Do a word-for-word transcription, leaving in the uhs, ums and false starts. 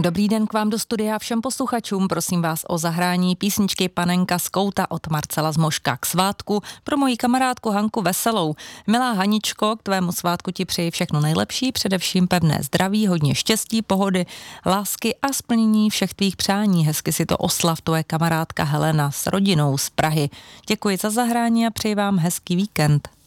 Dobrý den k vám do studia všem posluchačům. Prosím vás o zahrání písničky Panenka z kouta od Marcela Zmoška k svátku pro moji kamarádku Hanku Veselou. Milá Haničko, k tvému svátku ti přeji všechno nejlepší, především pevné zdraví, hodně štěstí, pohody, lásky a splnění všech tvých přání. Hezky si to oslav, tvoje kamarádka Helena s rodinou z Prahy. Děkuji za zahrání a přeji vám hezký víkend.